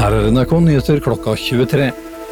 Her NRK Nyheter klokka 23.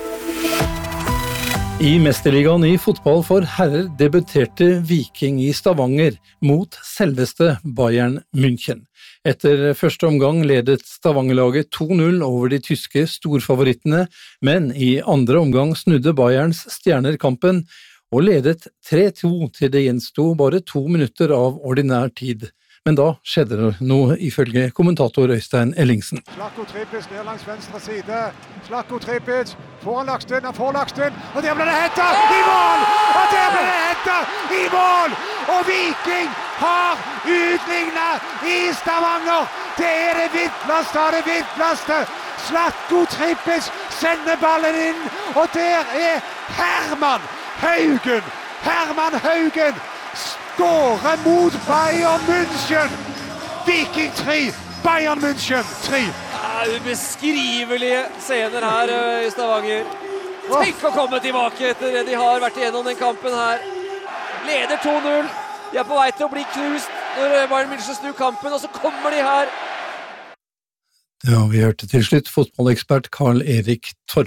I Mesterligaen i fotball for herrer debuterte Viking i Stavanger mot selveste Bayern München. Etter første omgang ledet Stavanger-laget 2-0 over de tyske storfavorittene, men i andre omgang snudde Bayerns stjerner kampen og ledet 3-2 til det gjensto bare 2 minutter av ordinær tid. Men da skjedde det noe ifølge kommentator Øystein Ellingsen. Slatko Tripic ned langs venstre side. Slatko Tripic får lagt inn, og der ble det hentet i mål! Og der ble det hentet i mål! Og Viking har utlignet i Stavanger! Det er det vittleste av det vittleste! Slatko Tripic sender ballen inn, og der er Herman Haugen! Herman Haugen! Skårer mot Bayern München. Viking 3, Bayern München 3. Ubeskrivelige scener her i Stavanger. Tenk å komme tilbake etter det de har vært igjennom den kampen her. Leder 2-0. De er på vei til å bli knust når Bayern München snur kampen, og så kommer de her. Ja, vi hørte til slutt fotballekspert Karl Erik Torp.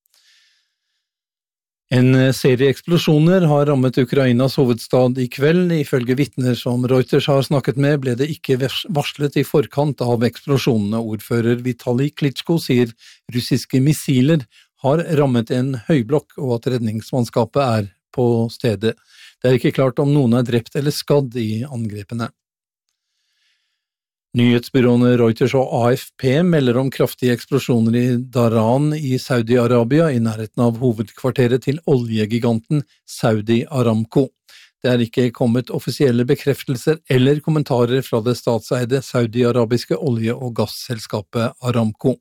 En serie eksplosjoner har rammet Ukrainas hovedstad i kveld. Ifølge vitner som Reuters har snakket med, ble det ikke varslet i forkant av eksplosjonene. Ordfører Vitali Klitschko sier russiske missiler har rammet en høyblokk og at redningsmannskapet er på stedet. Det er ikke klart om noen er drept eller skadd i angrepene. Nyhetsbyråene Reuters og AFP melder om kraftige eksplosjoner i Dhahran i Saudi-Arabia i nærheten av hovedkvarteret til oljegiganten Saudi Aramco. Det er ikke kommet offisielle bekreftelser eller kommentarer fra det statseide saudi-arabiske olje- og gasselskapet Aramco.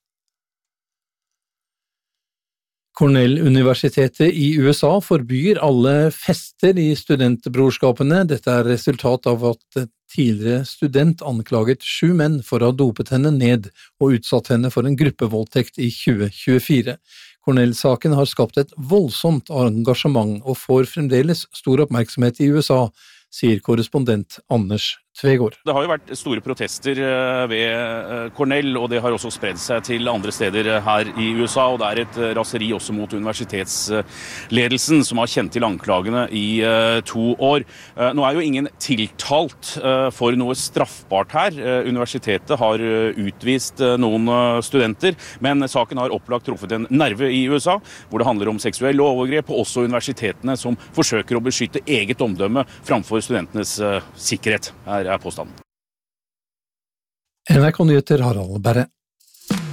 Cornell-universitetet i USA forbyr alle fester i studentbrorskapene. Dette er resultat av at tidligere student anklaget 7 menn for å ha dopet henne ned og utsatt henne for en gruppevoldtekt i 2024. Cornell-saken har skapt et voldsomt engasjement og får fremdeles stor oppmerksomhet i USA, sier korrespondent Anders Tvegård. Det har jo vært store protester ved Cornell, og det har også spredd seg til andre steder her i USA, og det er et raseri også mot universitetsledelsen, som har kjent til anklagene i 2 år. Nå er jo ingen tiltalt for noe straffbart her. Universitetet har utvist noen studenter, men saken har opplagt truffet en nerve i USA, hvor det handler om seksuelle overgrep, og også universitetene som forsøker å beskytte eget omdømme framfor studentenes sikkerhet. Her er påstanden. NRK Nyheter Harald Berre.